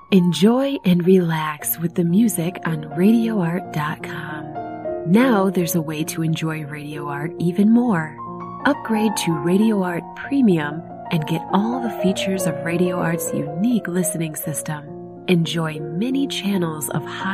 Enjoy and relax with the music on RadioArt.com. Now there's a way to enjoy Radio Art even more. Upgrade to Radio Art Premium and get all the features of Radio Art's unique listening system. Enjoy many channels of high